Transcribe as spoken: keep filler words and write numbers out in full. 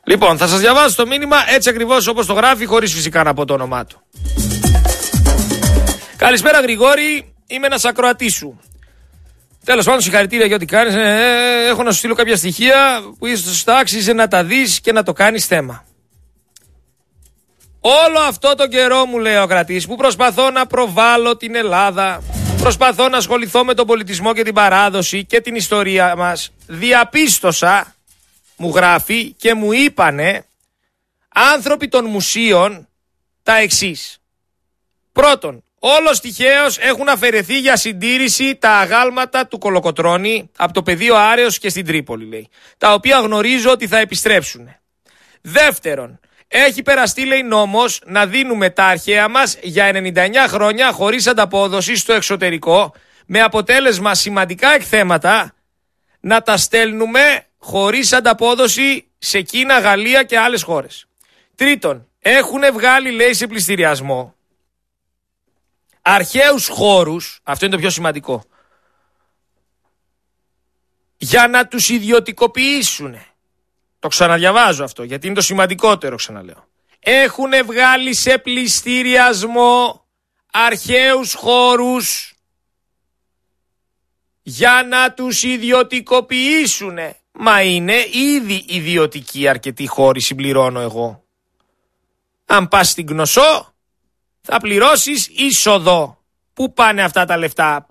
Λοιπόν, θα σας διαβάσω το μήνυμα έτσι ακριβώς όπως το γράφει, χωρίς φυσικά να πω το όνομά του. Καλησπέρα Γρηγόρη, είμαι ένας ακροατής σου. Τέλος πάντων, συγχαρητήρια για ό,τι κάνεις. Ε, έχω να σου στείλω κάποια στοιχεία που ίσως θα άξιζε να τα δεις και να το κάνεις θέμα. Όλο αυτό το καιρό, μου λέει ο ακροατής, που προσπαθώ να προβάλλω την Ελλάδα, προσπαθώ να ασχοληθώ με τον πολιτισμό και την παράδοση και την ιστορία μας, διαπίστωσα, μου γράφει, και μου είπανε άνθρωποι των μουσείων τα εξής. Πρώτον, όλος τυχαίως έχουν αφαιρεθεί για συντήρηση τα αγάλματα του Κολοκοτρώνη από το πεδίο Άρεως και στην Τρίπολη, λέει, τα οποία γνωρίζω ότι θα επιστρέψουν. Δεύτερον, έχει περαστεί, λέει, νόμος να δίνουμε τα αρχαία μας για ενενήντα εννέα χρόνια χωρίς ανταπόδοση στο εξωτερικό, με αποτέλεσμα σημαντικά εκθέματα να τα στέλνουμε χωρίς ανταπόδοση σε Κίνα, Γαλλία και άλλες χώρες. Τρίτον, έχουν βγάλει, λέει, σε πληστηριασμό αρχαίους χώρους, αυτό είναι το πιο σημαντικό, για να τους ιδιωτικοποιήσουν. Το ξαναδιαβάζω αυτό, γιατί είναι το σημαντικότερο, ξαναλέω. Έχουν βγάλει σε πληστηριασμό αρχαίους χώρους για να τους ιδιωτικοποιήσουν. Μα είναι ήδη ιδιωτικοί αρκετοί χώροι, συμπληρώνω εγώ. Αν πας στην Κνωσό, θα πληρώσεις είσοδο. Πού πάνε αυτά τα λεφτά?